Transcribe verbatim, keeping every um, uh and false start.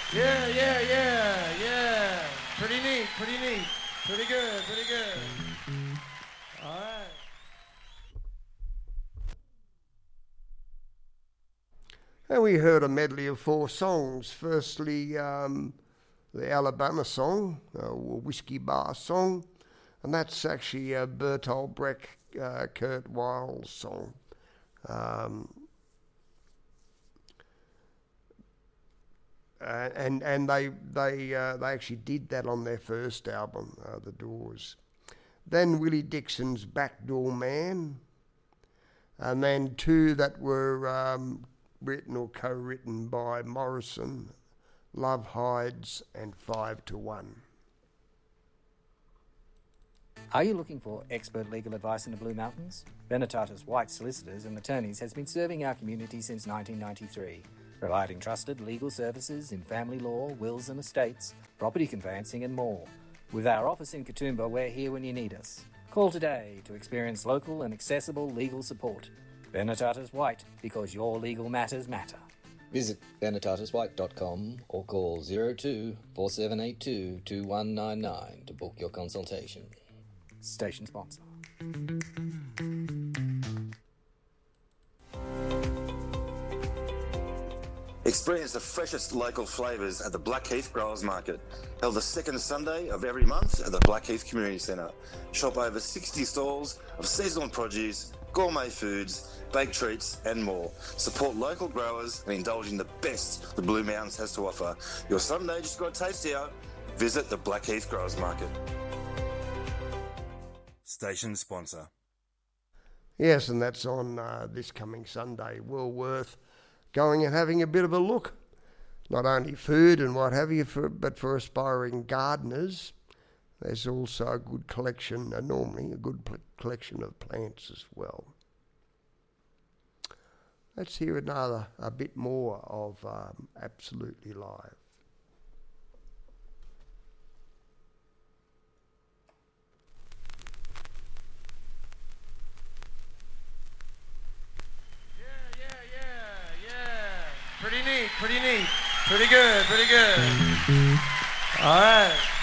Yeah, yeah, yeah, yeah. Pretty neat, pretty neat. Pretty good, pretty good. All right. And we heard a medley of four songs. Firstly, um, the Alabama song, a Whiskey Bar song, and that's actually a Bertolt Brecht, uh, Kurt Weill song. Um, Uh, and and they they uh, they actually did that on their first album, uh, The Doors. Then Willie Dixon's Backdoor Man, and then two that were um, written or co-written by Morrison, Love Hides and Five to One. Are you looking for expert legal advice in the Blue Mountains? Benetatis White Solicitors and Attorneys has been serving our community since nineteen ninety-three. Providing trusted legal services in family law, wills and estates, property conveyancing and more. With our office in Katoomba, we're here when you need us. Call today to experience local and accessible legal support. Benetatis White, because your legal matters matter. Visit benetatis white dot com or call zero two four seven eight two two one nine nine to book your consultation. Station sponsor. Experience the freshest local flavours at the Blackheath Growers Market, held the second Sunday of every month at the Blackheath Community Centre. Shop over sixty stalls of seasonal produce, gourmet foods, baked treats and more. Support local growers and indulge in the best the Blue Mountains has to offer. Your Sunday just got tastier. Visit the Blackheath Growers Market. Station sponsor. Yes, and that's on uh, this coming Sunday. Well worth going and having a bit of a look. Not only food and what have you, for, but for aspiring gardeners, there's also a good collection, uh, normally a good pl- collection of plants as well. Let's hear another, a bit more of um, Absolutely Live. Pretty neat, pretty neat. Pretty good, pretty good. All right.